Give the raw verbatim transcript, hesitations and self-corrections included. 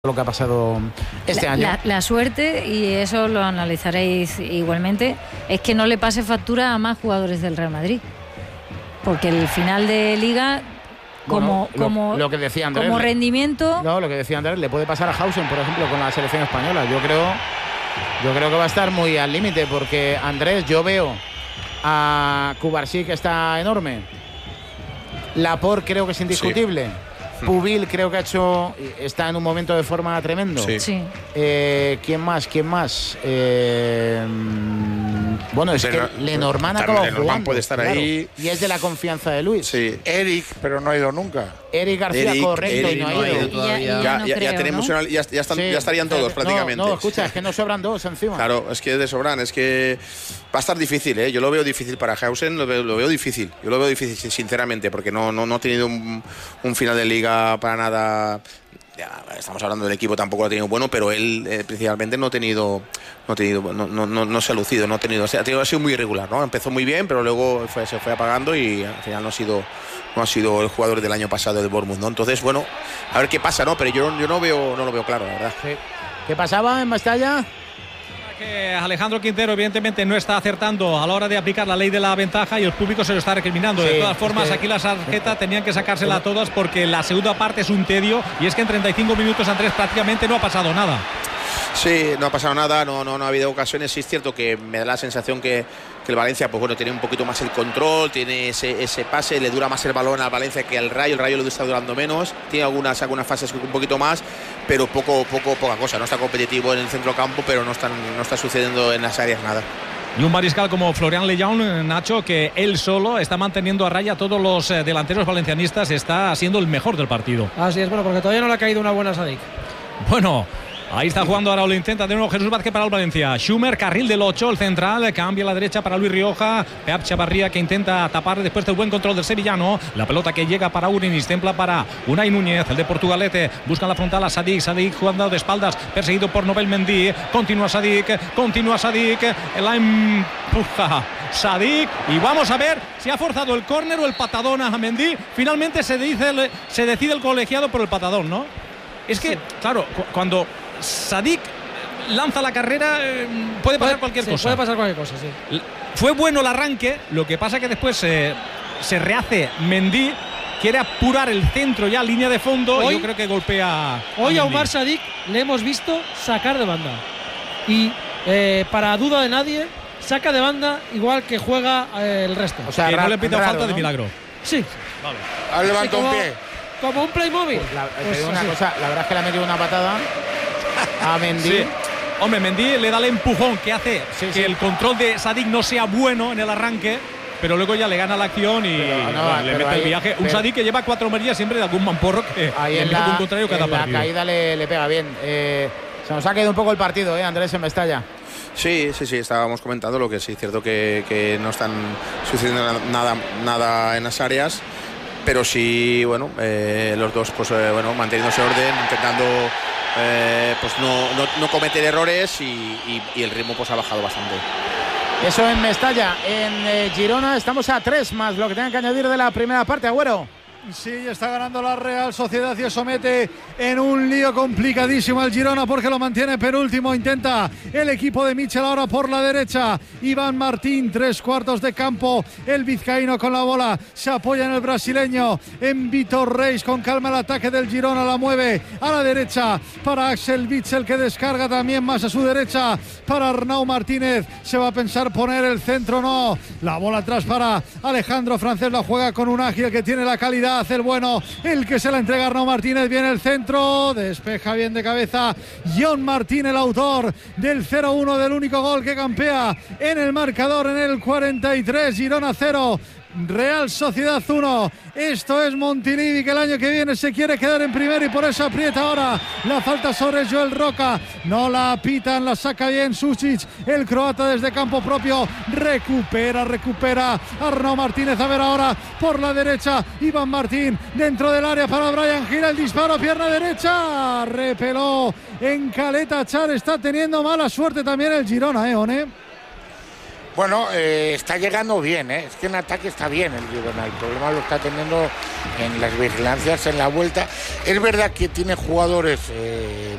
lo que ha pasado este la, año. La, la suerte, y eso lo analizaréis igualmente, es que no le pase factura a más jugadores del Real Madrid. Porque el final de Liga, como, bueno, lo, como, lo que decía Andrés, como rendimiento... No, lo que decía Andrés, le puede pasar a Hausen, por ejemplo, con la selección española. Yo creo, yo creo que va a estar muy al límite, porque Andrés, yo veo a Cubarsí, que está enorme. Laporte creo que es indiscutible. Sí. Pubil creo que ha hecho, está en un momento de forma tremendo. Sí. Sí. Eh, ¿Quién más? ¿Quién más? Eh, bueno, es Lenor, que Lenormand acaba jugando. Puede estar claro, ahí. Y es de la confianza de Luis. Sí. Eric, pero no ha ido nunca. Eric García, Eric, correcto, Eric y no ha no ha ido. ido todavía. Y ya, y ya Ya, no ya, creo, ya tenemos ¿no? una, ya, ya, están, Sí. ya estarían todos no, prácticamente. No, escucha, es que nos sobran dos encima. Claro, es que de sobran, es que va a estar difícil, ¿eh? Yo lo veo difícil para Hausen, lo veo, lo veo difícil. Yo lo veo difícil, sinceramente, porque no, no, no ha tenido un, un final de liga para nada. Ya, estamos hablando del equipo, tampoco lo ha tenido bueno, pero él eh, principalmente no ha tenido, no ha tenido, no, no, no, no se ha lucido, no ha tenido, o sea, ha, tenido, ha sido muy irregular, ¿no? Empezó muy bien, pero luego fue, se fue apagando y al final no ha sido, no ha sido el jugador del año pasado de Bournemouth, ¿no? Entonces, bueno, a ver qué pasa, ¿no? Pero yo, yo no veo, no lo veo claro, la verdad. Sí. ¿Qué pasaba en Mestalla? Que Alejandro Quintero evidentemente no está acertando a la hora de aplicar la ley de la ventaja y el público se lo está recriminando. Sí, de todas formas, es que... aquí la tarjeta tenían que sacársela a todas porque la segunda parte es un tedio y es que en treinta y cinco minutos, Andrés, prácticamente no ha pasado nada. Sí, no ha pasado nada, no, no, no ha habido ocasiones. Sí es cierto que me da la sensación que, que el Valencia, pues bueno, tiene un poquito más el control, tiene ese, ese pase, le dura más el balón al Valencia que al Rayo, el Rayo le está durando menos, tiene algunas, algunas fases un poquito más, pero poco, poco, poca cosa. No está competitivo en el centro campo, pero no, están, no está sucediendo en las áreas nada. Y un mariscal como Florian Lejeune, Nacho, que él solo está manteniendo a raya a todos los eh, delanteros valencianistas, está siendo el mejor del partido. Así es, bueno, porque todavía no le ha caído una buena Sadik. Bueno, ahí está jugando ahora, lo intenta de nuevo Jesús Vázquez para el Valencia. Schumer, carril del ocho, el central, cambia a la derecha para Luis Rioja. Peap Chavarría, que intenta tapar después del buen control del sevillano. La pelota que llega para Urinis, templa para Unai Núñez, el de Portugalete. Busca la frontal a Sadik, Sadik jugando de espaldas, perseguido por Nobel Mendy. Continúa Sadik, continúa Sadik, la empuja Sadik. Y vamos a ver si ha forzado el córner o el patadón a Mendy. Finalmente se, dice, se decide el colegiado por el patadón, ¿no? Es que, claro, cu cuando Sadik lanza la carrera, eh, puede pasar puede, cualquier sí, cosa. Puede pasar cualquier cosa, sí. Fue bueno el arranque, lo que pasa que después eh, se rehace Mendy, quiere apurar el centro ya, línea de fondo, hoy, y yo creo que golpea. Hoy a, a Oumar Sadik le hemos visto sacar de banda. Y eh, para duda de nadie, saca de banda igual que juega eh, el resto. O sea, que no le pita falta, ¿no?, de milagro. Sí. Vale. Ha levantado sí, como, un pie. Como un Playmobil. Pues la, pues una cosa, la verdad es que le ha metido una patada a Mendy. Sí. Hombre, Mendy le da el empujón que hace sí, que sí. el control de Sadik no sea bueno en el arranque, pero luego ya le gana la acción y pero, no, bueno, le mete ahí, el viaje. Un Sadik que lleva cuatro merillas siempre de algún mamporro que ahí le en mete la, un contrario cada en partido. La caída le, le pega bien. Eh, se nos ha quedado un poco el partido, ¿eh, Andrés, en Mestalla? Sí, sí, sí, estábamos comentando lo que sí, es cierto que, que no están sucediendo nada, nada en las áreas, pero sí, bueno, eh, los dos, pues eh, bueno, manteniendo ese orden, intentando eh, pues no, no, no cometer errores y, y, y el ritmo pues ha bajado bastante. Eso en Mestalla. En eh, Girona estamos a tres más lo que tengan que añadir de la primera parte, Agüero. Sí, está ganando la Real Sociedad y eso mete en un lío complicadísimo al Girona porque lo mantiene penúltimo. Intenta el equipo de Michel ahora por la derecha. Iván Martín, tres cuartos de campo. El vizcaíno con la bola. Se apoya en el brasileño. En Vitor Reis con calma el ataque del Girona. La mueve a la derecha para Axel Witsel, que descarga también más a su derecha para Arnau Martínez. Se va a pensar poner el centro, no. La bola atrás para Alejandro Francés. La juega con un ágil que tiene la calidad. Hace el bueno, el que se la entrega a Arnau Martínez. Viene el centro, despeja bien de cabeza John Martín, el autor del cero uno, del único gol que campea en el marcador en el cuarenta y tres. Girona cero, Real Sociedad uno. Esto es Montilivi, que el año que viene se quiere quedar en primero y por eso aprieta ahora. La falta sobre Joel Roca, no la pitan, la saca bien Susic, el croata desde campo propio. Recupera, recupera Arnau Martínez. A ver ahora por la derecha Iván Martín dentro del área para Brian Gira, el disparo, pierna derecha, repeló en Caleta Char. Está teniendo mala suerte también el Girona, ¿eh, One? Bueno, eh, está llegando bien, ¿eh? Es que en ataque está bien el Girona. El problema lo está teniendo en las vigilancias, en la vuelta. Es verdad que tiene jugadores eh,